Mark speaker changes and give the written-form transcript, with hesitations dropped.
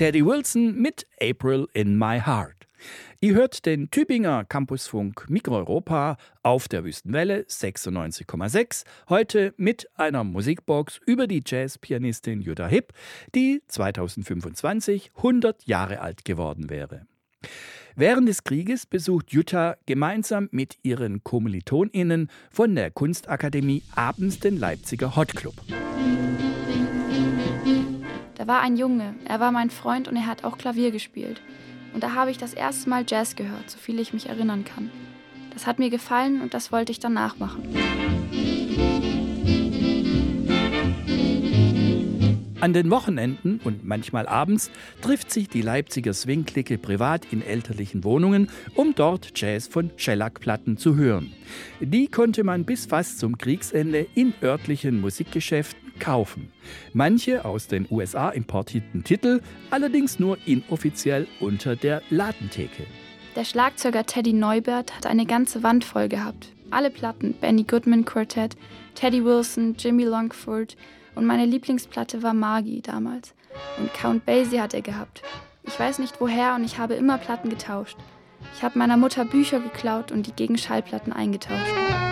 Speaker 1: Teddy Wilson mit April in My Heart. Ihr hört den Tübinger Campusfunk Mikroeuropa auf der Wüstenwelle 96,6. Heute mit einer Musikbox über die Jazzpianistin Jutta Hipp, die 2025 100 Jahre alt geworden wäre. Während des Krieges besucht Jutta gemeinsam mit ihren KommilitonInnen von der Kunstakademie abends den Leipziger Hot Club.
Speaker 2: Da war ein Junge, er war mein Freund und er hat auch Klavier gespielt. Und da habe ich das erste Mal Jazz gehört, so viel ich mich erinnern kann. Das hat mir gefallen und das wollte ich dann nachmachen.
Speaker 1: An den Wochenenden und manchmal abends trifft sich die Leipziger Swing-Clique privat in elterlichen Wohnungen, um dort Jazz von Shellac-Platten zu hören. Die konnte man bis fast zum Kriegsende in örtlichen Musikgeschäften kaufen. Manche aus den USA importierten Titel, allerdings nur inoffiziell unter der Ladentheke.
Speaker 2: Der Schlagzeuger Teddy Neubert hat eine ganze Wand voll gehabt. Alle Platten, Benny Goodman Quartet, Teddy Wilson, Jimmy Longford und meine Lieblingsplatte war Margie damals. Und Count Basie hat er gehabt. Ich weiß nicht woher und ich habe immer Platten getauscht. Ich habe meiner Mutter Bücher geklaut und die gegen Schallplatten eingetauscht.